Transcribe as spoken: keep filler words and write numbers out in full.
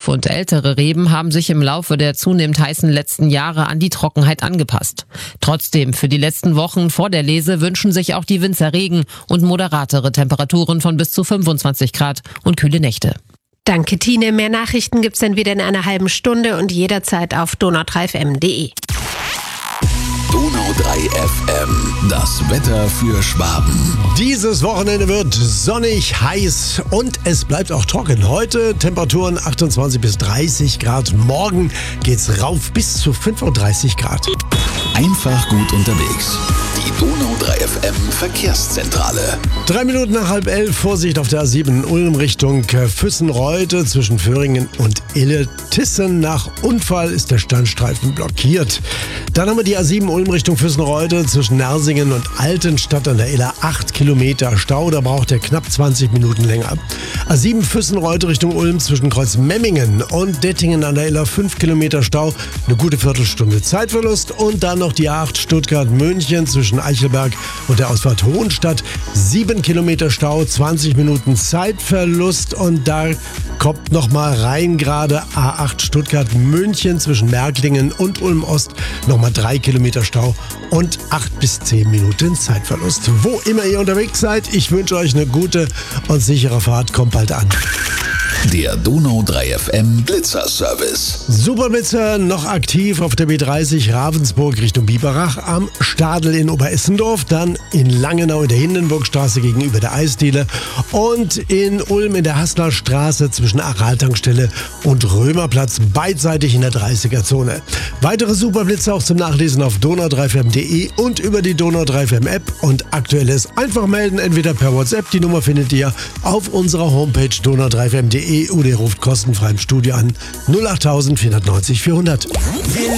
und ältere Reben haben sich im Laufe der zunehmend heißen letzten Jahre an die Trockenheit angepasst. Trotzdem, für die letzten Wochen vor der Lese wünschen sich auch die Winzer Regen und moderatere Temperaturen von bis zu fünfundzwanzig Grad und kühle Nächte. Danke, Tine. Mehr Nachrichten gibt's dann wieder in einer halben Stunde und jederzeit auf donau drei f m punkt d e. Donau drei F M, das Wetter für Schwaben. Dieses Wochenende wird sonnig, heiß und es bleibt auch trocken. Heute Temperaturen achtundzwanzig bis dreißig Grad. Morgen geht's rauf bis zu fünfunddreißig Grad. Einfach gut unterwegs. Die Donau drei F M Verkehrszentrale. Drei Minuten nach halb elf, Vorsicht auf der A sieben in Ulm Richtung Füssenreuth zwischen Föhringen und Illertissen. Nach Unfall ist der Standstreifen blockiert. Dann haben wir die A sieben Ulm Richtung Füssenreuth zwischen Nersingen und Altenstadt an der Iller. acht Kilometer Stau, da braucht er knapp zwanzig Minuten länger. A sieben Füssenreuth Richtung Ulm zwischen Kreuz Memmingen und Dettingen an der Iller. fünf Kilometer Stau, eine gute Viertelstunde Zeitverlust. Und dann noch die A acht Stuttgart-München zwischen Eichelberg und der Ausfahrt Hohenstadt. sieben Kilometer Stau, zwanzig Minuten Zeitverlust. Und da kommt nochmal rein gerade A acht Stuttgart-München zwischen Märklingen und Ulm-Ost. Nochmal drei Kilometer Stau und acht bis zehn Minuten Zeitverlust. Wo immer ihr unterwegs seid, ich wünsche euch eine gute und sichere Fahrt. Kommt bald an. Der Donau drei F M Blitzerservice. Superblitzer noch aktiv auf der B dreißig Ravensburg Richtung Biberach, am Stadel in Oberessendorf, dann in Langenau in der Hindenburgstraße gegenüber der Eisdiele und in Ulm in der Hasslerstraße zwischen Araltankstelle und Römerplatz, beidseitig in der dreißiger-Zone. Weitere Superblitzer auch zum Nachlesen auf donau drei f m punkt d e und über die Donau drei F M App und Aktuelles einfach melden, entweder per WhatsApp, die Nummer findet ihr auf unserer Homepage donau drei f m punkt d e oder ihr ruft kostenfrei im Studio an null acht vierhundertneunzig vierhundert.